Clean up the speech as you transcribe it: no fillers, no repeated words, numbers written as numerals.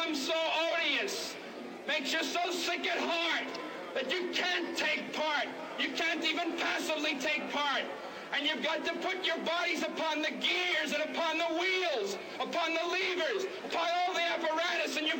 become so odious, makes you so sick at heart that you can't take part. You can't even passively take part. And you've got to put your bodies upon the gears and upon the wheels, upon the levers, upon all the apparatus, and you've